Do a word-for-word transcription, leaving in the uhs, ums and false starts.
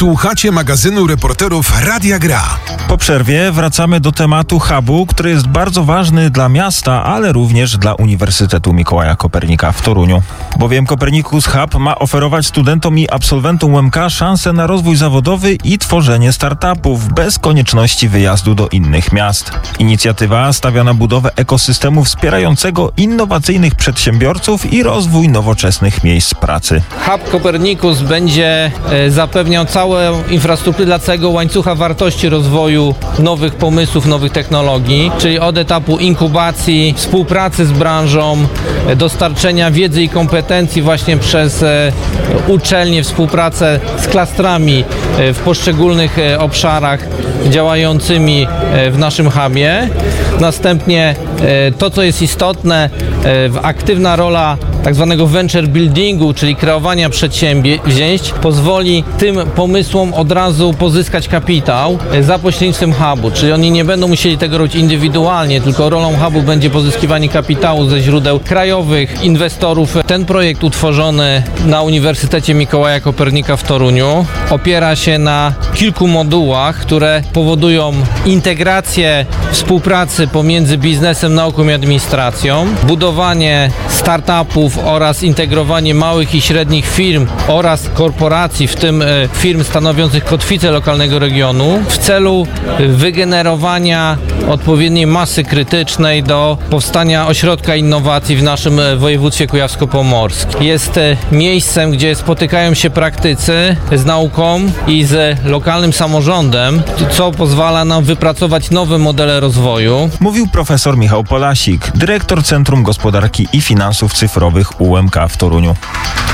Słuchacie magazynu reporterów Radia Gra. Po przerwie wracamy do tematu hubu, który jest bardzo ważny dla miasta, ale również dla Uniwersytetu Mikołaja Kopernika w Toruniu. Bowiem Copernicus Hub ma oferować studentom i absolwentom U M K szansę na rozwój zawodowy i tworzenie startupów bez konieczności wyjazdu do innych miast. Inicjatywa stawia na budowę ekosystemu wspierającego innowacyjnych przedsiębiorców i rozwój nowoczesnych miejsc pracy. Hub Copernicus będzie e, zapewniał całą infrastrukturę dla całego łańcucha wartości rozwoju nowych pomysłów, nowych technologii, czyli od etapu inkubacji, współpracy z branżą, e, dostarczenia wiedzy i kompetencji właśnie przez e, uczelnie, współpracę z klastrami e, w poszczególnych e, obszarach działającymi e, w naszym hubie. Następnie e, to, co jest istotne, e, aktywna rola tak zwanego venture buildingu, czyli kreowania przedsięwzięć, pozwoli tym pomysłom od razu pozyskać kapitał za pośrednictwem hubu, czyli oni nie będą musieli tego robić indywidualnie, tylko rolą hubu będzie pozyskiwanie kapitału ze źródeł krajowych, inwestorów. Ten projekt utworzony na Uniwersytecie Mikołaja Kopernika w Toruniu opiera się na kilku modułach, które powodują integrację współpracy pomiędzy biznesem, nauką i administracją, budowanie startupów oraz integrowanie małych i średnich firm oraz korporacji, w tym firm stanowiących kotwicę lokalnego regionu, w celu wygenerowania odpowiedniej masy krytycznej do powstania ośrodka innowacji w naszym województwie kujawsko-pomorskim. Jest miejscem, gdzie spotykają się praktycy z nauką i z lokalnym samorządem, co pozwala nam wypracować nowe modele rozwoju. Mówił profesor Michał Polasik, dyrektor Centrum Gospodarki i Finansów Cyfrowych U M K w Toruniu.